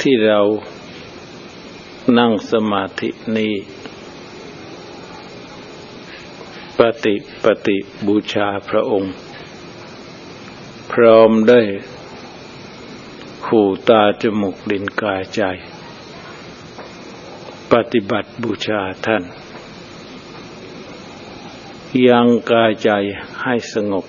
ที่เรานั่งสมาธินี้ปฏิบูชาพระองค์พร้อมได้หูตาจมูกลิ้นกายใจปฏิบัติบูชาท่านยังกายใจให้สงบ